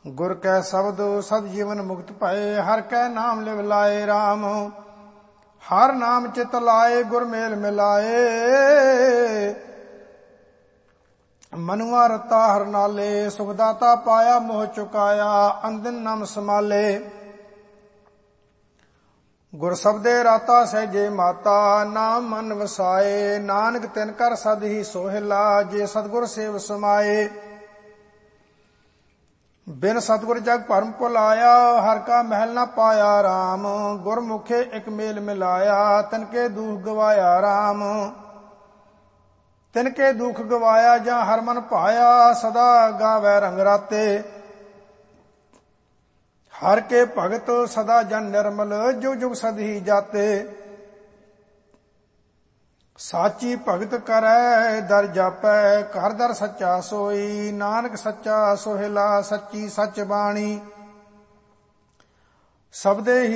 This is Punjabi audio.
ਗੁਰ ਕੈ ਸ਼ਬਦ ਸਦ ਜੀਵਨ ਮੁਕਤ ਭਏ, ਹਰ ਕੈ ਨਾਮ ਲਿਵ ਲਾਏ ਰਾਮ। ਹਰ ਨਾਮ ਚਿਤ ਲਾਏ ਗੁਰ ਮੇਲ ਮਿਲਾਏ, ਮਨੁਆ ਰਤਾ ਹਰ ਨਾਲੇ। ਸੁਖ ਦਾਤਾ ਪਾਇਆ ਮੋਹ ਚੁਕਾਇਆ, ਅੰਦਿਨ ਨਾਮ ਸਮਾਲੇ। ਗੁਰ ਸਬਦੇ ਰਾਤਾ ਸਹਿਜੇ ਮਾਤਾ, ਨਾਮ ਮਨ ਵਸਾਏ। ਨਾਨਕ ਤਿਨ ਕਰ ਸਦ ਹੀ ਸੋਹਿਲਾ, ਜੇ ਸਤਿਗੁਰ ਸੇਵ ਸਮਾਏ। ਬਿਨ ਸਤਿਗੁਰ ਜਗ ਭਰਮ ਭੁਲਾਇਆ, ਹਰ ਕਾ ਮਹਿਲ ਨਾ ਪਾਇਆ ਰਾਮ। ਗੁਰਮੁਖੇ ਇਕ ਮੇਲ ਮਿਲਾਇਆ, ਤਿਨਕੇ ਦੁਖ ਗਵਾਇਆ ਰਾਮ। ਤਿਨਕੇ ਦੁਖ ਗਵਾਇਆ ਜਾਂ ਹਰ ਮਨ ਭਾਇਆ, ਸਦਾ ਗਾਵੈ ਰੰਗ ਰਾਤੇ। ਹਰ ਕੇ ਭਗਤ ਸਦਾ ਜਨ ਨਿਰਮਲ, ਜੁਗ ਜੁਗ ਸਦ ਹੀ ਜਾਤੇ। ਸਾਚੀ ਭਗਤ ਕਰੈ ਦਰ ਜਾਪੈ, ਘਰ ਦਰ ਸੱਚਾ ਸੋਈ। ਨਾਨਕ ਸੱਚਾ ਸੋਹਿਲਾ, ਸੱਚੀ ਸੱਚ ਬਾਣੀ। ਸਬਦੇ ਹੀ